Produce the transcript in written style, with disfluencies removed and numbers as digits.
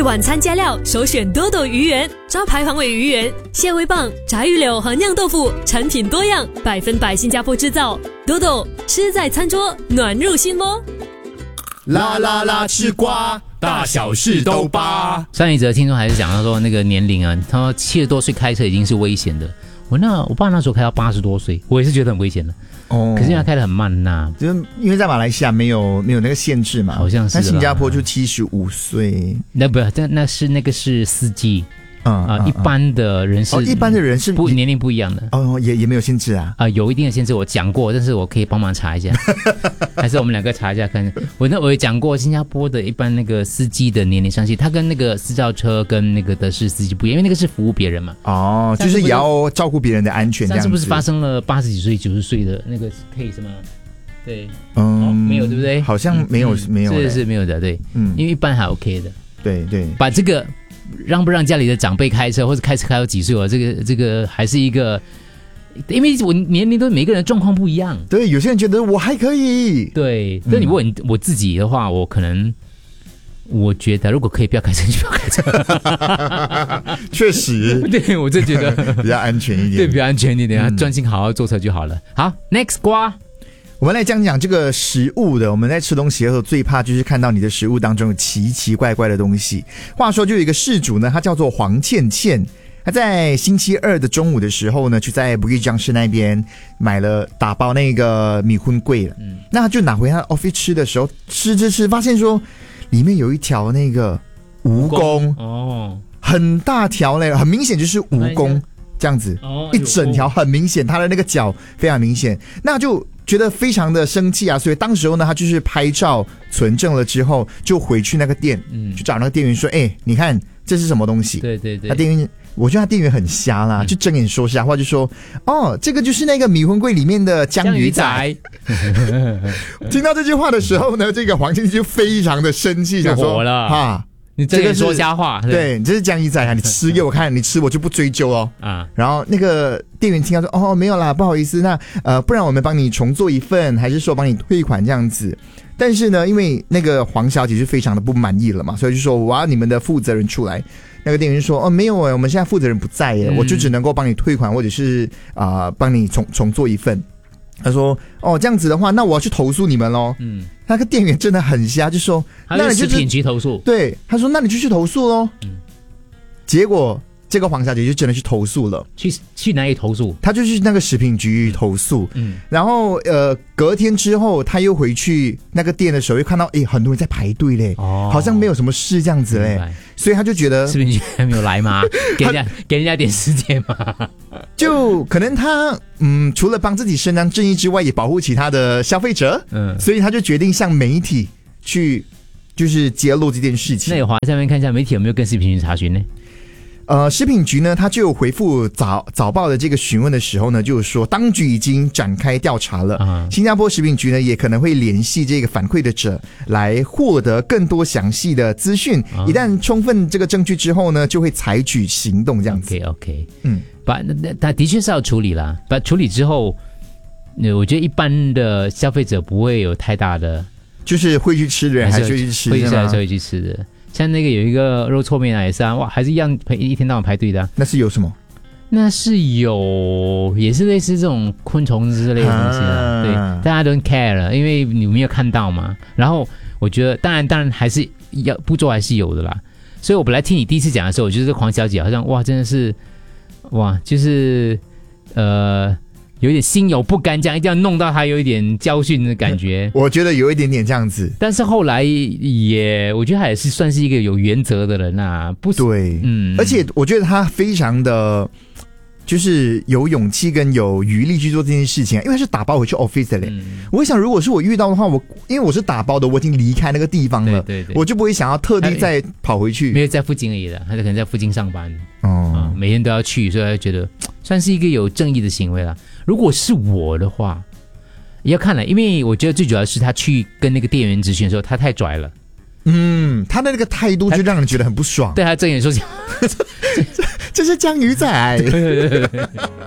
晚餐加料首选多多鱼圆，招牌黄尾鱼圆、蟹味棒、炸鱼柳和酿豆腐，产品多样，100%新加坡制造。多多吃在餐桌，暖入心窝。 啦啦啦吃瓜，大小事都扒。 上一则听众还是讲到说那个年龄啊，他说70多岁开车已经是危险的。我爸那时候开到80多岁，我也是觉得很危险的。哦，可是他开得很慢呐， 就是因为在马来西亚没有那个限制嘛， 好像是。 但新加坡就75岁， 那个是司机。一般的人是一般的人是年龄不一样的也没有限制啊有一定的限制，我讲过，但是我可以帮忙查一下，还是我们两个查一下看。我也讲过，新加坡的一般那个司机的年龄上限，他跟那个私教车跟那个的士司机不一样，因为那个是服务别人嘛。 就是也要照顾别人的安全这样子。 上次不是发生了80几岁、90岁的那个 case 吗？对，没有对不对？ 好像没有，是没有的，对，因为一般还 OK 的。 对对， 把这个。让不让家里的长辈开车，或者开车开到几岁这个还是一个，因为我年龄都每个人的状况不一样。 对，有些人觉得我还可以。 对，但你问我自己的话，我觉得如果可以不要开车就不要开车。 确实， 对我就觉得比较安全一点。 对，比较安全一点，专心好好坐车就好了。好 ，next 瓜。 我们来讲这个食物的。我们在吃东西的时候最怕就是看到你的食物当中有奇奇怪怪的东西。话说就有一个事主呢，他叫做黄倩倩，他在星期二的中午的时候呢，就在Bukit Junction那边打包那个米粉粿了。那他就拿回他 office 吃的时候，吃，发现说里面有一条那个蜈蚣很大条嘞，很明显就是蜈蚣这样子，一整条很明显，他的那个脚非常明显，那就觉得非常的生气啊，所以当时候呢，他就是拍照存证了之后，就回去那个店，去找那个店员说，你看这是什么东西？ 对， 他店员，我觉得他店员很瞎啦，就睁眼说瞎话，就说，这个就是那个米粉粿里面的江鱼仔。听到这句话的时候呢，这个黄先生就非常的生气，想说， 你这个说瞎话， 对，你这是江鱼仔啊！你吃给我看，你吃我就不追究哦。然后那个店员听到说，没有啦，不好意思，那不然我们帮你重做一份，还是说帮你退款这样子？但是呢，因为那个黄小姐就非常的不满意了嘛，所以就说我要你们的负责人出来。那个店员说，没有我们现在负责人不在耶，我就只能够帮你退款，或者是帮你重做一份。他说，这样子的话，那我要去投诉你们咯。那个店员真的很瞎，就说， 那你就食品局投诉。 对，他说，那你就去投诉咯。结果这个黄小姐就真的去投诉了。 去哪里投诉？ 她就去那个食品局投诉。然后隔天之后，她又回去那个店的时候，又看到很多人在排队嘞，好像没有什么事这样子嘞，所以她就觉得食品局还没有来吗？给人家点时间嘛。 就可能他除了帮自己伸张正义之外，也保护其他的消费者，所以他就决定向媒体去就是揭露这件事情。 那你滑下面看一下媒体有没有跟食品局查询呢？ 食品局呢，他就有回复早报的这个询问的时候呢，就是说当局已经展开调查了。新加坡食品局呢，也可能会联系这个反馈的者来获得更多详细的资讯。一旦充分这个证据之后呢，就会采取行动这样子。 OK， 他的确是要处理啦。处理之后，我觉得一般的消费者不会有太大的， 就是会去吃的人还是会去吃， 会去吃的。像那个有一个肉搓面啊，也是啊，还是一样一天到晚排队的。 那是有什么？ 那是也是类似这种昆虫之类的东西的。对，大家都 care 了，因为你没有看到嘛。然后我觉得，当然还是步骤还是有的啦。所以我本来听你第一次讲的时候，我觉得这个黄小姐好像真的是就是有点心有不甘，这样一定要弄到他有一点教训的感觉。 我觉得有一点点这样子， 但是后来我觉得他也是算是一个有原则的人啊，不是？ 对，而且我觉得他非常的，就是有勇气跟有余力去做这件事情，因为他是打包回去 office 的嘞。我想，如果是我遇到的话，因为我是打包的，我已经离开那个地方了，对，我就不会想要特地再跑回去。 没有在附近而已的，他就可能在附近上班，每天都要去，所以他就觉得算是一个有正义的行为了。如果是我的话，也要看了，因为我觉得最主要是他去跟那个店员咨询的时候，他太拽了。 他的那个态度就让人觉得很不爽。 对，他睁眼说这是江鱼仔。